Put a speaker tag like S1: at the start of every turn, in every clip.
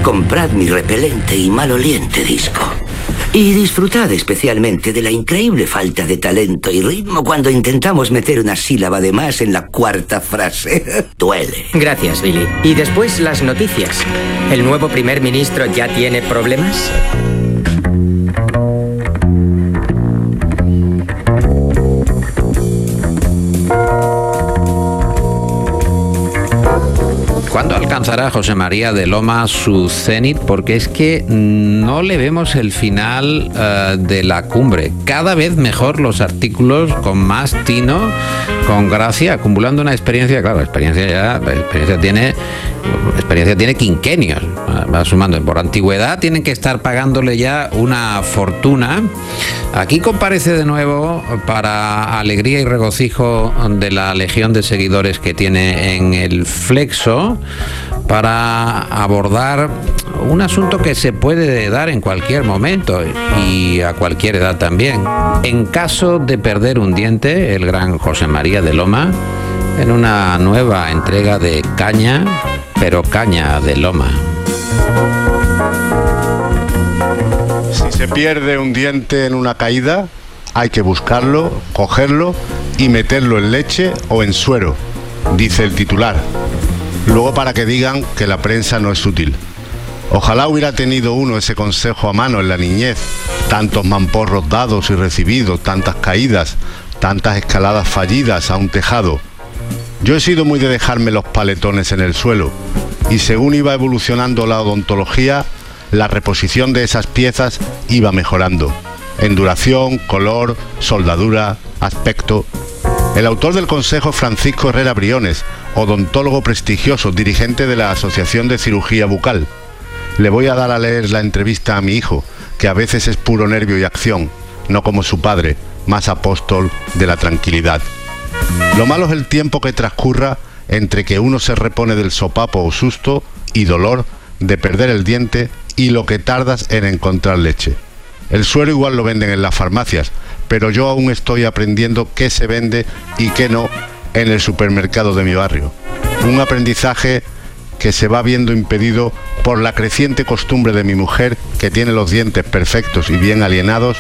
S1: comprad mi repelente y maloliente disco. Y disfrutad especialmente de la increíble falta de talento y ritmo cuando intentamos meter una sílaba de más en la cuarta frase. Duele.
S2: Gracias, Billy. Y después las noticias. ¿El nuevo primer ministro ya tiene problemas?
S3: ¿Cuándo alcanzará José María de Loma su cenit? Porque es que no le vemos el final de la cumbre. Cada vez mejor los artículos, con más tino, con gracia, acumulando una experiencia. Claro, la experiencia tiene quinquenios. Va sumando. Por antigüedad tienen que estar pagándole ya una fortuna. Aquí comparece de nuevo, para alegría y regocijo de la legión de seguidores que tiene en el Flexo, para abordar un asunto que se puede dar en cualquier momento y a cualquier edad también. En caso de perder un diente, el gran José María de Loma, en una nueva entrega de Caña, pero Caña de Loma.
S4: Si se pierde un diente en una caída, hay que buscarlo, cogerlo y meterlo en leche o en suero, dice el titular. Luego, para que digan que la prensa no es útil. Ojalá hubiera tenido uno ese consejo a mano en la niñez. Tantos mamporros dados y recibidos, tantas caídas, tantas escaladas fallidas a un tejado. Yo he sido muy de dejarme los paletones en el suelo, y según iba evolucionando la odontología, la reposición de esas piezas iba mejorando, en duración, color, soldadura, aspecto. El autor del consejo es Francisco Herrera Briones, odontólogo prestigioso, dirigente de la Asociación de Cirugía Bucal. Le voy a dar a leer la entrevista a mi hijo, que a veces es puro nervio y acción, no como su padre, más apóstol de la tranquilidad. Lo malo es el tiempo que transcurra entre que uno se repone del sopapo o susto y dolor de perder el diente y lo que tardas en encontrar leche. El suero igual lo venden en las farmacias, pero yo aún estoy aprendiendo qué se vende y qué no en el supermercado de mi barrio. Un aprendizaje que se va viendo impedido por la creciente costumbre de mi mujer, que tiene los dientes perfectos y bien alienados,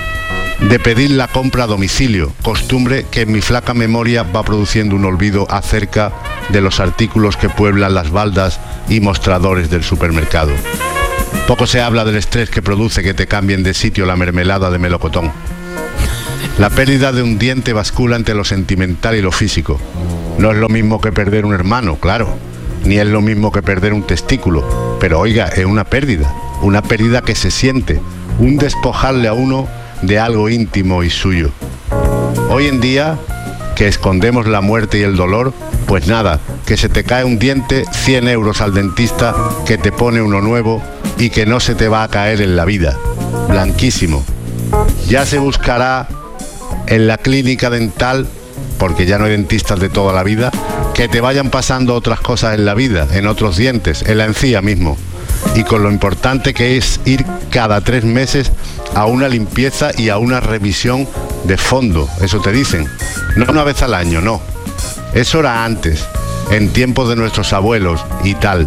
S4: de pedir la compra a domicilio, costumbre que en mi flaca memoria va produciendo un olvido acerca de los artículos que pueblan las baldas y mostradores del supermercado. Poco se habla del estrés que produce que te cambien de sitio la mermelada de melocotón. La pérdida de un diente bascula entre lo sentimental y lo físico. No es lo mismo que perder un hermano, claro, ni es lo mismo que perder un testículo, pero oiga, es una pérdida que se siente, un despojarle a uno de algo íntimo y suyo. Hoy en día, que escondemos la muerte y el dolor, pues nada, que se te cae un diente, 100 euros al dentista, que te pone uno nuevo y que no se te va a caer en la vida. Blanquísimo. Ya se buscará en la clínica dental, porque ya no hay dentistas de toda la vida, que te vayan pasando otras cosas en la vida, en otros dientes, en la encía mismo. Y con lo importante que es ir cada 3 meses a una limpieza y a una revisión de fondo, eso te dicen. No una vez al año, no. Eso era antes, en tiempos de nuestros abuelos y tal.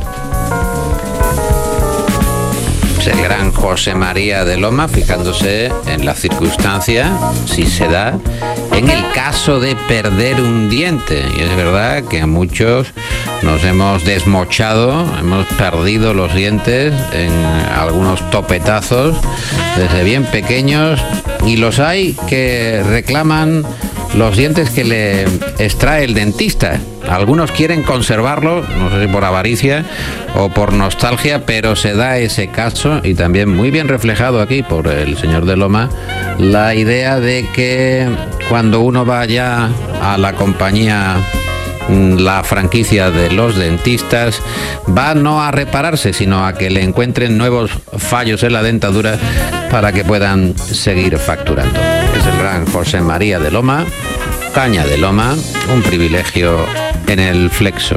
S3: El gran José María de Loma, fijándose en la circunstancia, si se da, en el caso de perder un diente. Y es verdad que a muchos nos hemos desmochado, hemos perdido los dientes en algunos topetazos desde bien pequeños, y los hay que reclaman los dientes que le extrae el dentista. Algunos quieren conservarlo, no sé si por avaricia o por nostalgia, pero se da ese caso, y también muy bien reflejado aquí por el señor de Loma, la idea de que cuando uno vaya a la compañía, la franquicia de los dentistas, va no a repararse, sino a que le encuentren nuevos fallos en la dentadura para que puedan seguir facturando. Es el gran José María de Loma, Caña de Loma, un privilegio en el Flexo.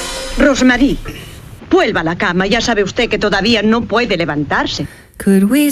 S5: Rosmarie, vuelva a la cama, ya sabe usted que todavía no puede levantarse.